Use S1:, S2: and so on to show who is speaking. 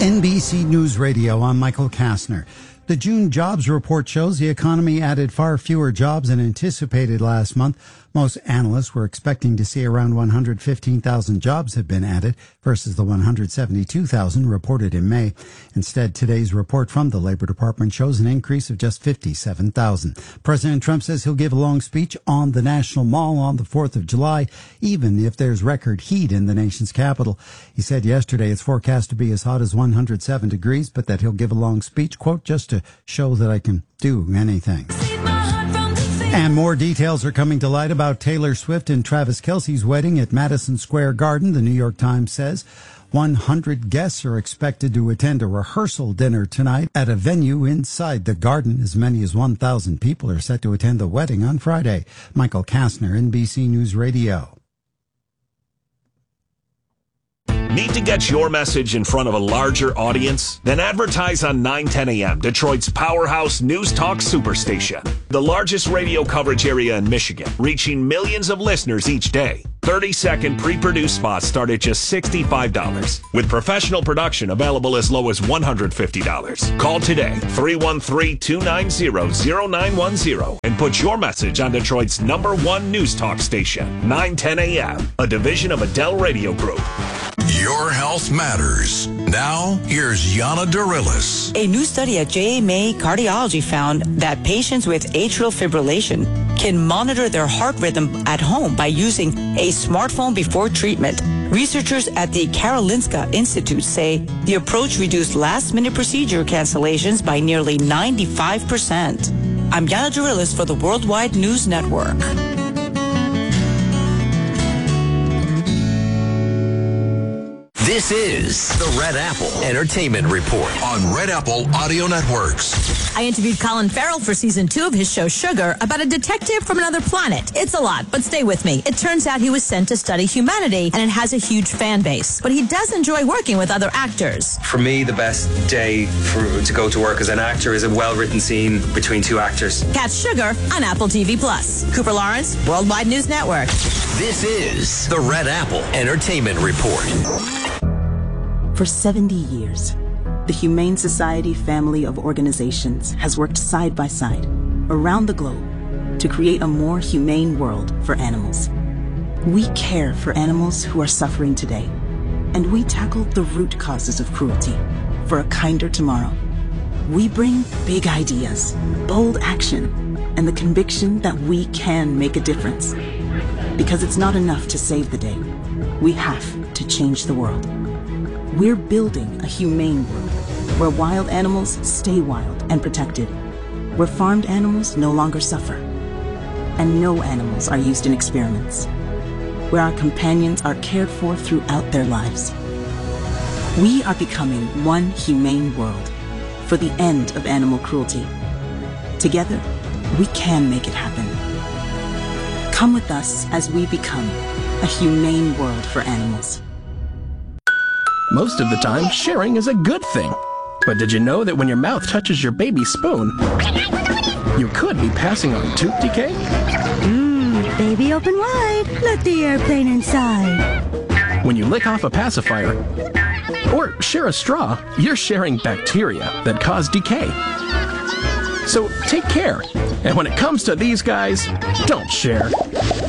S1: NBC News Radio, I'm Michael Kastner. The June jobs report shows the economy added far fewer jobs than anticipated last month. Most analysts were expecting to see around 115,000 jobs have been added versus the 172,000 reported in May. Instead, today's report from the Labor Department shows an increase of just 57,000. President Trump says he'll give a long speech on the National Mall on the 4th of July, even if there's record heat in the nation's capital. He said yesterday it's forecast to be as hot as 107 degrees, but that he'll give a long speech, quote, just to show that I can do anything. And more details are coming to light about Taylor Swift and Travis Kelce's wedding at Madison Square Garden. The New York Times says 100 guests are expected to attend a rehearsal dinner tonight at a venue inside the garden. As many as 1,000 people are set to attend the wedding on Friday. Michael Kastner, NBC News Radio.
S2: Need to get your message in front of a larger audience? Then advertise on 910 AM, Detroit's powerhouse news talk superstation. The largest radio coverage area in Michigan, reaching millions of listeners each day. 30-second pre-produced spots start at just $65, with professional production available as low as $150. Call today, 313-290-0910, and put your message on Detroit's #1 news talk station, 910 AM, a division of Adele Radio Group.
S3: Your health matters. Now, here's Yana Darilis.
S4: A new study at J.A. May Cardiology found that patients with atrial fibrillation can monitor their heart rhythm at home by using a smartphone before treatment. Researchers at the Karolinska Institute say the approach reduced last-minute procedure cancellations by nearly 95%. I'm Yana Darilis for the Worldwide News Network.
S5: This is the Red Apple Entertainment Report
S3: On Red Apple Audio Networks.
S6: I interviewed Colin Farrell for season 2 of his show Sugar about a detective from another planet. It's a lot, but stay with me. It turns out he was sent to study humanity, and it has a huge fan base. But he does enjoy working with other actors.
S7: For me, the best day to go to work as an actor is a well-written scene between two actors.
S6: Catch Sugar on Apple TV+. Cooper Lawrence, Worldwide News Network.
S5: This is the Red Apple Entertainment Report.
S8: For 70 years, the Humane Society family of organizations has worked side by side around the globe to create a more humane world for animals. We care for animals who are suffering today, and we tackle the root causes of cruelty for a kinder tomorrow. We bring big ideas, bold action, and the conviction that we can make a difference. Because it's not enough to save the day. We have to change the world. We're building a humane world where wild animals stay wild and protected, where farmed animals no longer suffer, and no animals are used in experiments, where our companions are cared for throughout their lives. We are becoming one humane world for the end of animal cruelty. Together, we can make it happen. Come with us as we become a humane world for animals.
S9: Most of the time, sharing is a good thing. But did you know that when your mouth touches your baby's spoon, you could be passing on tooth decay?
S10: Baby, open wide. Let the airplane inside.
S9: When you lick off a pacifier or share a straw, you're sharing bacteria that cause decay. So take care. And when it comes to these guys, don't share.